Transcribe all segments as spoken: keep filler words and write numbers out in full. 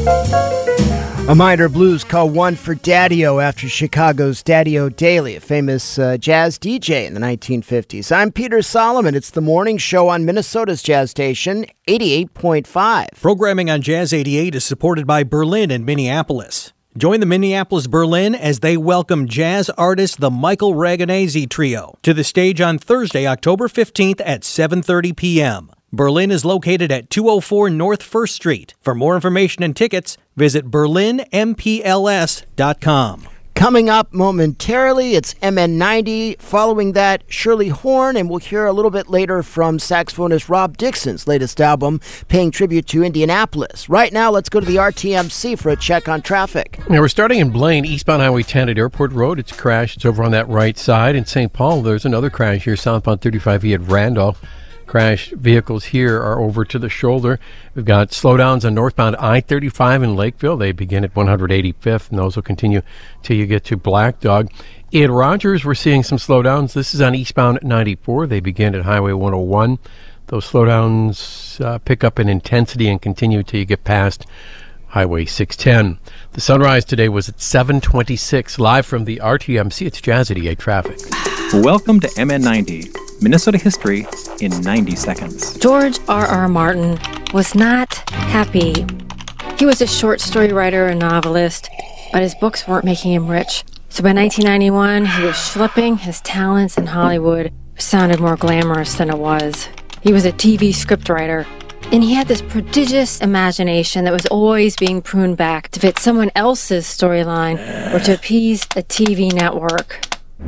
A minor blues call one for Daddy-O after Chicago's Daddy-O Daily, a famous uh, jazz D J in the nineteen fifties. I'm Peter Solomon. It's the morning show on Minnesota's jazz station, eighty-eight point five. Programming on Jazz eighty-eight is supported by Berlin and Minneapolis. Join the Minneapolis Berlin as they welcome jazz artist the Michael Raganese Trio to the stage on Thursday, October fifteenth at seven thirty p.m. Berlin is located at two oh four North First Street. For more information and tickets, visit berlin m p l s dot com. Coming up momentarily, it's M N ninety. Following that, Shirley Horn, and we'll hear a little bit later from saxophonist Rob Dixon's latest album, paying tribute to Indianapolis. Right now, let's go to the R T M C for a check on traffic. Now, we're starting in Blaine, eastbound Highway ten at Airport Road. It's crashed. It's over on that right side. In Saint Paul, there's another crash here, southbound thirty-five E at Randolph. Crashed vehicles here are over to the shoulder. We've got slowdowns on northbound I thirty-five in Lakeville. They begin at one hundred eighty-fifth, and those will continue till you get to Black Dog. In Rogers, we're seeing some slowdowns. This is on eastbound ninety-four. They begin at Highway one oh one. Those slowdowns uh, pick up in intensity and continue till you get past Highway six ten. The sunrise today was at seven twenty-six. Live from the R T M C, it's Jazz eighty-eight Traffic. Welcome to M N ninety, Minnesota history in ninety seconds. George R R. Martin was not happy. He was a short story writer and novelist, but his books weren't making him rich. So by nineteen ninety-one, he was schlepping his talents in Hollywood. It sounded more glamorous than it was. He was a T V scriptwriter, and he had this prodigious imagination that was always being pruned back to fit someone else's storyline or to appease a T V network.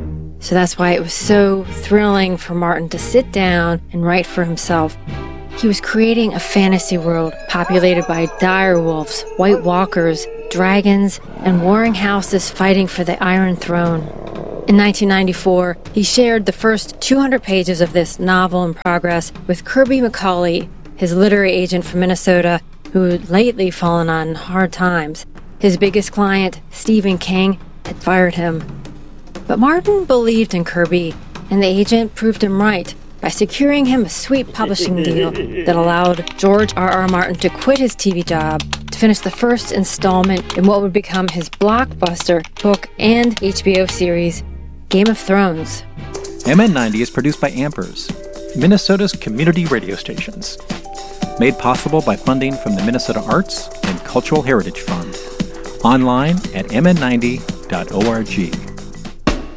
So that's why it was so thrilling for Martin to sit down and write for himself. He was creating a fantasy world populated by dire wolves, white walkers, dragons, and warring houses fighting for the Iron Throne. In nineteen ninety-four, he shared the first two hundred pages of this novel in progress with Kirby McCauley, his literary agent from Minnesota, who had lately fallen on hard times. His biggest client, Stephen King, had fired him. But Martin believed in Kirby, and the agent proved him right by securing him a sweet publishing deal that allowed George R R. Martin to quit his T V job to finish the first installment in what would become his blockbuster book and H B O series, Game of Thrones. M N ninety is produced by Ampers, Minnesota's community radio stations. Made possible by funding from the Minnesota Arts and Cultural Heritage Fund. Online at m n ninety dot org.